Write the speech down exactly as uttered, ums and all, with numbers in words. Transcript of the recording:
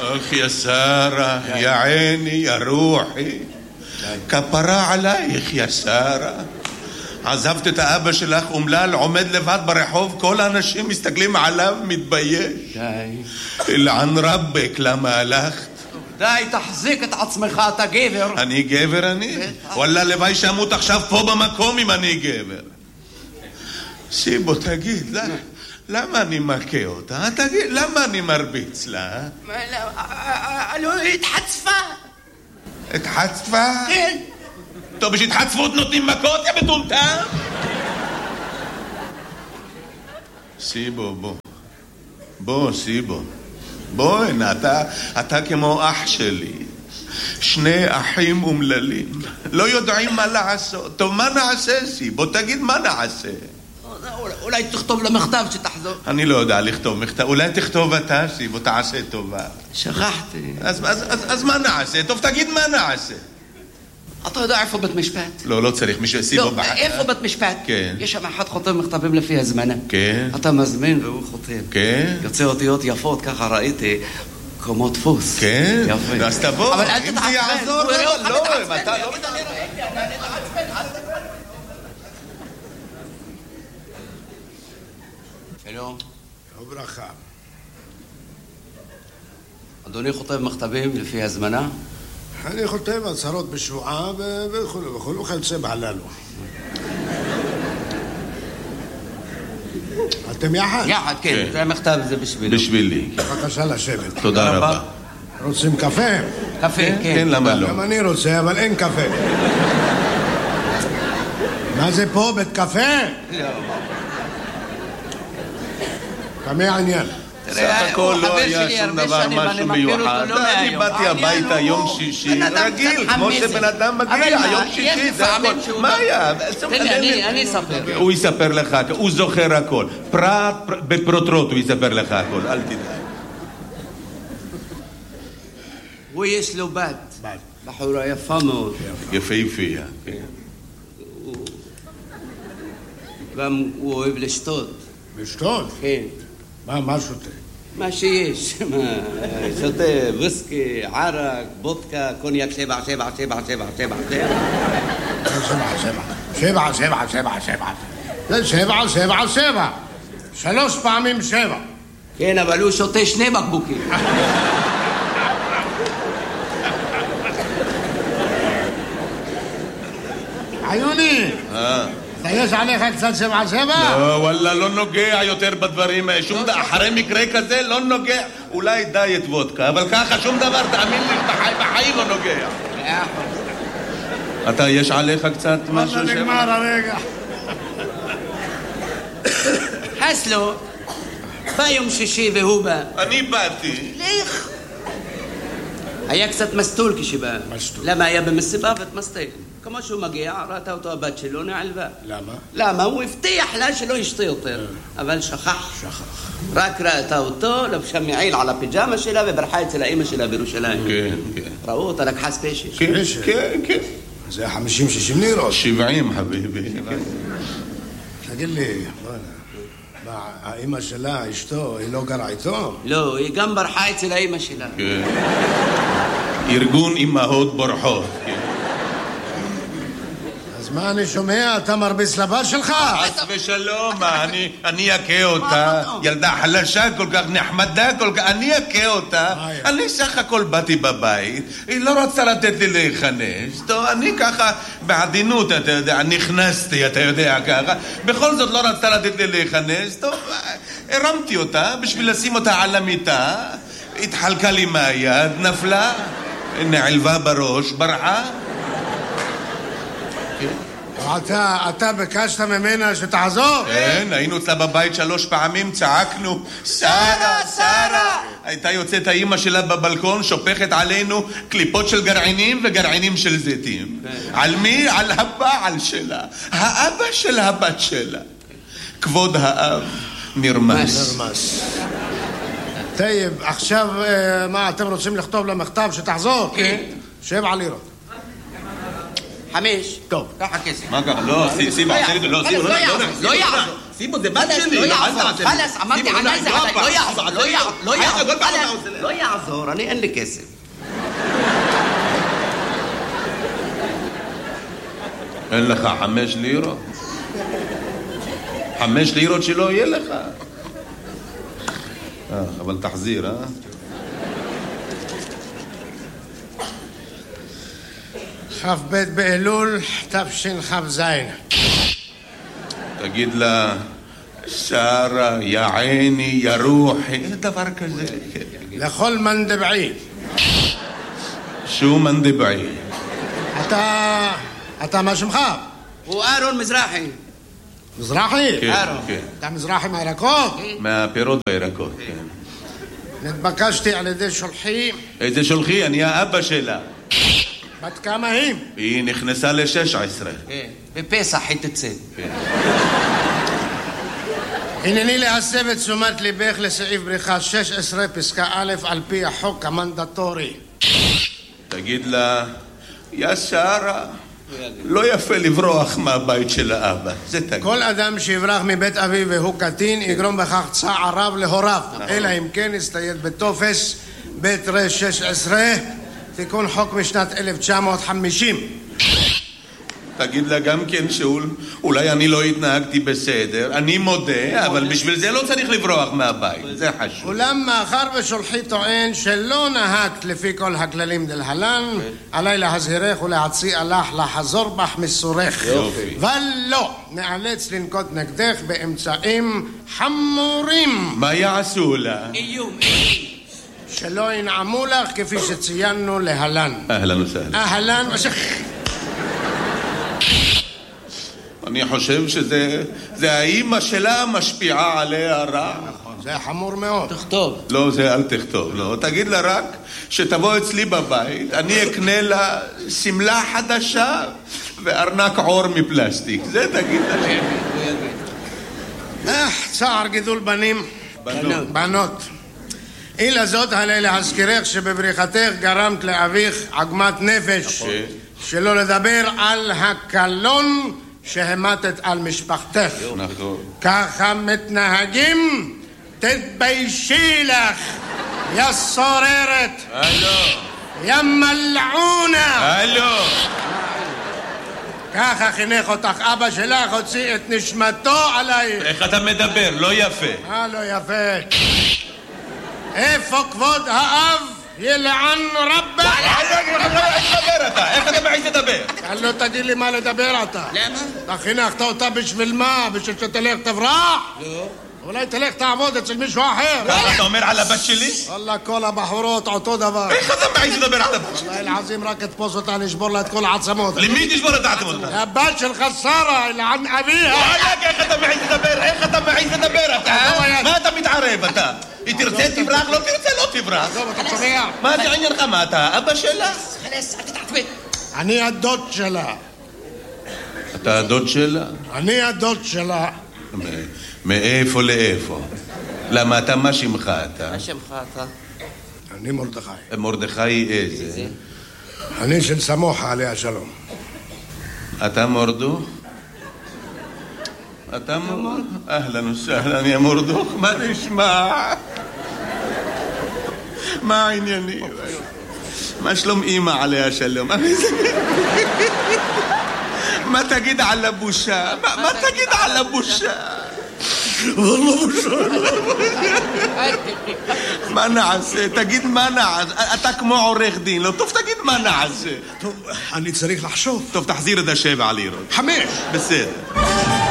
אך יא שרה, יא עיני, יא רוחי, כפרה עלייך יא שרה. עזבת את האבא שלך אומלל, עומד לבד ברחוב, כל האנשים מסתכלים עליו, מתבייש. די. אלען רבק, למה הלכת? די, תחזיק את עצמך, אתה גבר. אני גבר אני? וואלה, לוואי שמות עכשיו פה במקום אם אני גבר. סיבו, תגיד, למה אני מכה אותה? תגיד, למה אני מרביץ לה? לא, התחצפה. התחצפה? כן. טוב, בשהתחצפות נותנים מכות, יא מטומטם? סיבו, בוא. בוא, סיבו. בוא, הנה, אתה, אתה כמו אח שלי. שני אחים אומללים. לא יודעים מה לעשות. טוב, מה נעשה, סיבו? תגיד, מה נעשה? אולי תכתוב למכתב שתחזור. אני לא יודע לכתוב מכתב. אולי תכתוב אתה, סיבו, תעשה טובה. שכחתי. אז, אז, אז, אז מה נעשה? טוב, תגיד מה נעשה. אתה יודע איפה בית משפט? לא, לא צריך, מישהו סיבו לא, בחר. איפה בית משפט? כן. יש שם אחד חותם מכתבים לפי הזמנה. כן. אתה מזמין והוא חותם. כן. יוצא אותיות יפות, ככה ראיתי, כמו דפוס. כן. יפה. אז תבוא. אבל אל תתעצבן. אם זה יעזור, לא, לא, אם אתה לא... שלום. וברכה. אדוני חותם מכתבים לפי הזמנה? אני חותם הצהרות בשבועה וכו' וכו' וכיוצא בהללו. אתם יחד? יחד, כן. זה המכתב, זה בשבילי. בשבילי. בבקשה לשבת. תודה רבה. רוצים קפה? קפה, כן. כן, למה לא? גם אני רוצה, אבל אין קפה. מה זה פה? בית קפה? לא. כמה העניין? סך הכל לא היה שום דבר משהו מיוחד. אני באתי הביתה יום שישי, רגיל, כמו שבן אדם מגיע, יום שישי, זה הכל. מה היה? אני אספר. הוא יספר לך, הוא זוכר הכל. פרט בפרוטרוט הוא יספר לך הכל, אל תדע. הוא יש לו בת. בת. בחורה יפה מאוד. יפהפייה. גם הוא אוהב לשתות. לשתות? כן. מה, מה שותה? מה שיש, שותה וויסקי, ערק, בודקה, קוניאק שבע, שבע, שבע, שבע, שבע, שבע. שבע, שבע, שבע, שבע, שבע. זה שבע, שבע, שבע. שלוש פעמים שבע. כן, אבל הוא שותה שני בקבוקים. עיוני! אה. יש עליך קצת שבע שבע? לא, וואלה, לא נוגע יותר בדברים. שום דבר, אחרי מקרה כזה לא נוגע. אולי דיאט וודקה, אבל ככה שום דבר, תאמין לי, בחיים לא נוגע. אתה, יש עליך קצת משהו מה נגמר הרגע? חסלו, בא יום שישי והוא בא. אני באתי. לך. היה קצת מסטול כשבא. מסטול. למה היה במסיבה והתמסטל? כמו שהוא מגיע, ראתה אותו הבת שלו, נעלבה. למה? למה? הוא הבטיח לה שלא ישתה יותר. אבל שכח. שכח. רק ראתה אותו, לבשה מעיל על הפיג'מה שלה וברחה אצל האמא שלה בירושלים. כן, כן. ראו אותה, לקחה ספיישל. כן, כן, כן. זה חמישים שישים לירות. שבעים, חביבי. תגיד לי, מה, האמא שלה, אשתו, היא לא גרה איתו? לא, היא גם ברחה אצל האמא שלה. כן. ארגון אמהות בורחות. כן. אז מה אני שומע? אתה מרביץ לבת שלך? חס ושלום, אני אכה אותה. ילדה חלשה כל כך, נחמדה כל כך, אני אכה אותה. אני סך הכל באתי בבית, היא לא רצתה לתת לי להיכנס. טוב, אני ככה בעדינות, אתה יודע, נכנסתי, אתה יודע, ככה. בכל זאת לא רצתה לתת לי להיכנס. טוב, הרמתי אותה בשביל לשים אותה על המיטה. התחלקה לי מהיד, נפלה, נעלבה בראש, ברחה. אתה, אתה ביקשת ממנה שתעזור? כן, היינו אצלה בבית שלוש פעמים, צעקנו שרה, שרה. הייתה יוצאת האמא שלה בבלקון, שופכת עלינו קליפות של גרעינים וגרעינים של זיתים. על מי? על הבעל שלה, האבא של הבת שלה. כבוד האב נרמס. נרמס. טייב, עכשיו מה, אתם רוצים לכתוב למכתב שתחזור? כן. שבע לירות. חמש. טוב. ככה כסף. מה ככה? לא, סיבה, לא, לא יעזור. סיבו, זה בת שלי. לא יעזור, חלס, אמרתי עלי זה עלי, לא יעזור, לא יעזור, לא יעזור, לא יעזור, אני אין לי כסף. אין לך חמש לירות? חמש לירות שלא יהיה לך. אה, אבל תחזיר, אה? כ"ב באלול תשכ"ז. תגיד לה, שרה, יא עיני, יא רוחי, אין דבר כזה. לכל מנדבעי. שו מנדבעי? אתה... אתה מה שמך? הוא אהרון מזרחי. מזרחי? כן, אהרון. כן. אתה מזרחי מהירקות? מהפירות והירקות, כן. נתבקשתי על ידי שולחי. איזה שולחי? אני האבא שלה. בת כמה היא? היא נכנסה ל-שש עשרה. כן, בפסח היא תצא. כן. הנני להסב את תשומת ליבך לסעיף בריחה שש עשרה פסקה א' על פי החוק המנדטורי. תגיד לה, יא שרה, לא יפה לברוח מהבית של האבא. זה תגיד. כל אדם שיברח מבית אביו והוא קטין יגרום בכך צער רב להוריו, אלא אם כן יסתייד בטופס בית ר שש עשרה, תיקון חוק משנת אלף תשע מאות חמישים. תגיד לה גם כן שאולי אני לא התנהגתי בסדר, אני מודה, אבל בשביל זה לא צריך לברוח מהבית, זה חשוב. אולם מאחר ושולחי טוען שלא נהגת לפי כל הכללים דלהלן, עליי להזהירך ולהציע לך לחזור בך מסורך. יופי. ולא, נאלץ לנקוט נגדך באמצעים חמורים. מה יעשו לה? איום, שלא ינעמו לך כפי שציינו להלן. אהלן וסהלן. אהלן ושך. אני חושב שזה זה האימא שלה משפיעה עליה רע. זה חמור מאוד. תכתוב. לא, זה אל תכתוב, לא. תגיד לה רק שתבוא אצלי בבית, אני אקנה לה סמלה חדשה וארנק עור מפלסטיק. זה תגיד לה. אה, צער גידול בנים. בנות. בנות. אילה זאת עלי להזכירך שבבריחתך גרמת לאביך עגמת נפש. שלא לדבר על הקלון שהמתת על משפחתך. נכון. ככה מתנהגים? תתביישי לך, יא סוררת. הלו. יא מלעונה. הלו. ככה חינך אותך אבא שלך, הוציא את נשמתו עלייך. איך אתה מדבר? לא יפה. אה, לא יפה. איפה כבוד האב? ילען רבה. איך תדבר אתה? איך אתה מעיז לדבר? לא תגיד לי מה לדבר אתה. למה? אתה חינכת אותה בשביל מה? בשביל שתלך תברח? לא. אולי תלך תעבוד אצל מישהו אחר. ככה אתה אומר על הבת שלי? וואלה, כל הבחורות אותו דבר. איך אתה מעיז לדבר על הבת שלי? וואלה, אלעזים, רק תפוס אותה, נשבור לה את כל העצמות. למי תשבור את העצמות? הבת שלך שרה, לען אביה. וואלק, איך אתה מעיז לדבר? איך אתה מעיז לדבר אתה? מה אתה מתערב אתה? היא תרצה תברח, לא תרצה לא תברח. טוב, אתה שומע? מה זה עניינך? מה אתה? אבא שלה? חלס, אל תתעצבן. אני הדוד שלה. אתה הדוד שלה? אני הדוד שלה. מאיפה לאיפה? למה אתה, מה שמך אתה? מה שמך אתה? אני מרדכי. מרדכי איזה? אני של סמוחה עליה שלום. אתה מורדוך? אתה מורדוך? אהלן וסהלן יא מורדוך, מה נשמע? מה העניינים? מה שלום אמא עליה שלום? מה תגיד על הבושה? מה תגיד על הבושה? والله בושה. מה נעשה? תגיד מה נעשה? אתה כמו עורך דין, לא טוב תגיד מה נעשה. טוב, אני צריך לחשוב. טוב, תחזיר את השבע לירות. חמש. בסדר.